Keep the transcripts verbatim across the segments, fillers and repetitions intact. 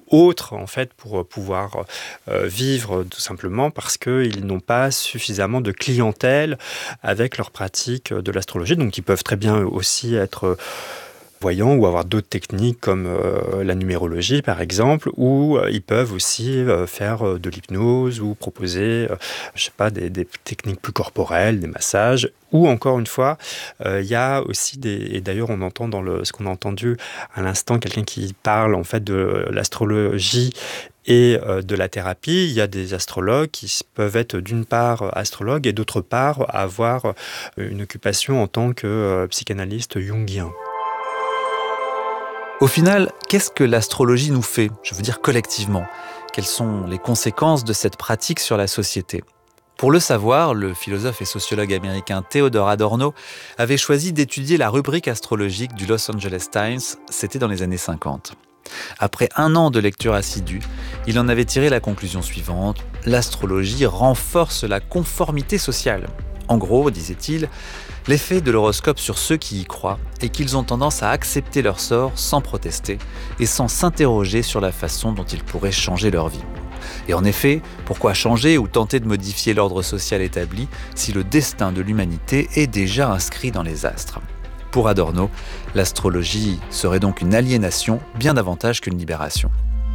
autres en fait pour pouvoir euh, vivre tout simplement parce qu'ils n'ont pas suffisamment de clientèle avec leur pratique de l'astrologie. Donc ils peuvent très bien aussi être voyants ou avoir d'autres techniques comme euh, la numérologie par exemple, ou euh, ils peuvent aussi euh, faire euh, de l'hypnose ou proposer, euh, je sais pas, des, des techniques plus corporelles, des massages. Ou encore une fois, euh, il y a aussi des, et d'ailleurs on entend dans le, ce qu'on a entendu à l'instant, quelqu'un qui parle en fait de l'astrologie et euh, de la thérapie. Il y a des astrologues qui peuvent être d'une part astrologues et d'autre part avoir une occupation en tant que euh, psychanalyste jungien. Au final, qu'est-ce que l'astrologie nous fait ? Je veux dire collectivement. Quelles sont les conséquences de cette pratique sur la société ? Pour le savoir, le philosophe et sociologue américain Theodor Adorno avait choisi d'étudier la rubrique astrologique du Los Angeles Times, c'était dans les années cinquante. Après un an de lecture assidue, il en avait tiré la conclusion suivante : l'astrologie renforce la conformité sociale. En gros, disait-il, l'effet de l'horoscope sur ceux qui y croient est qu'ils ont tendance à accepter leur sort sans protester et sans s'interroger sur la façon dont ils pourraient changer leur vie. Et en effet, pourquoi changer ou tenter de modifier l'ordre social établi si le destin de l'humanité est déjà inscrit dans les astres ? Pour Adorno, l'astrologie serait donc une aliénation bien davantage qu'une libération.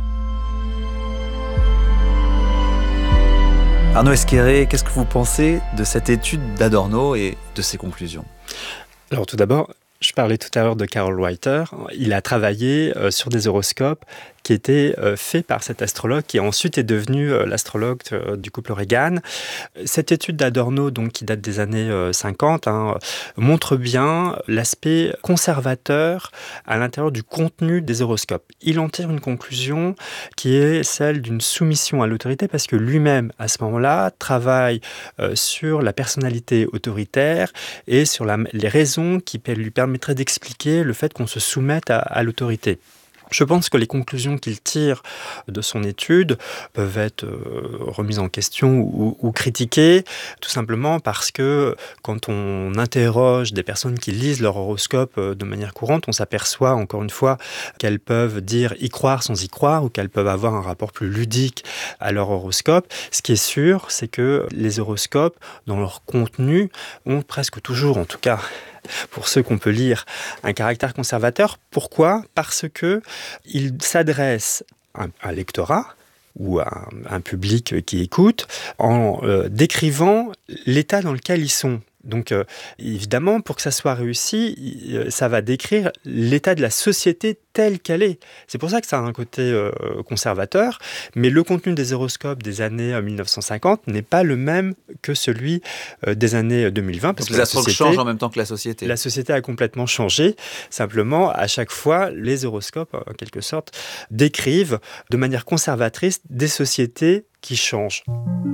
Arnaud Esquerré, qu'est-ce que vous pensez de cette étude d'Adorno et de ses conclusions ? Alors tout d'abord, je parlais tout à l'heure de Carol Reiter. Il a travaillé euh, sur des horoscopes qui étaient euh, faits par cet astrologue qui ensuite est devenu euh, l'astrologue euh, du couple Reagan. Cette étude d'Adorno, donc, qui date des années euh, cinquante, hein, montre bien l'aspect conservateur à l'intérieur du contenu des horoscopes. Il en tire une conclusion qui est celle d'une soumission à l'autorité parce que lui-même, à ce moment-là, travaille euh, sur la personnalité autoritaire et sur la, les raisons qui lui permettraient d'expliquer le fait qu'on se soumette à, à l'autorité. Je pense que les conclusions qu'il tire de son étude peuvent être euh, remises en question ou, ou critiquées, tout simplement parce que quand on interroge des personnes qui lisent leur horoscope euh, de manière courante, on s'aperçoit encore une fois qu'elles peuvent dire y croire sans y croire ou qu'elles peuvent avoir un rapport plus ludique à leur horoscope. Ce qui est sûr, c'est que les horoscopes, dans leur contenu, ont presque toujours, en tout cas, pour ceux qu'on peut lire, un caractère conservateur. Pourquoi ? Parce qu'il s'adresse à un lectorat ou à un public qui écoute en euh, décrivant l'état dans lequel ils sont. Donc euh, évidemment, pour que ça soit réussi, euh, ça va décrire l'état de la société telle qu'elle est. C'est pour ça que ça a un côté euh, conservateur, mais le contenu des horoscopes des années euh, dix-neuf cent cinquante n'est pas le même que celui euh, des années deux mille vingt. Parce Donc que les astrologues changent en même temps que la société. La société a complètement changé. Simplement, à chaque fois, les horoscopes, en quelque sorte, décrivent de manière conservatrice des sociétés qui changent.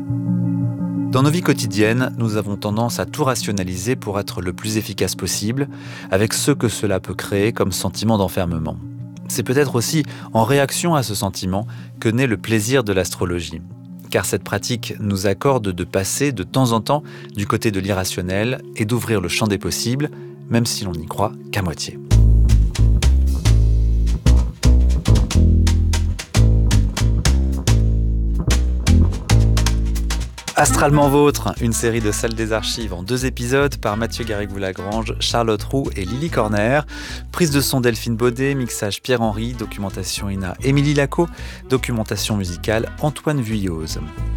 Dans nos vies quotidiennes, nous avons tendance à tout rationaliser pour être le plus efficace possible, avec ce que cela peut créer comme sentiment d'enfermement. C'est peut-être aussi en réaction à ce sentiment que naît le plaisir de l'astrologie. Car cette pratique nous accorde de passer de temps en temps du côté de l'irrationnel et d'ouvrir le champ des possibles, même si l'on n'y croit qu'à moitié. Astralement Vôtre, une série de salles des archives en deux épisodes par Mathieu Garrigou-Lagrange, Charlotte Roux et Lily Corner. Prise de son Delphine Baudet, mixage Pierre-Henry, documentation I N A Émilie Lacot, documentation musicale Antoine Vuilloz.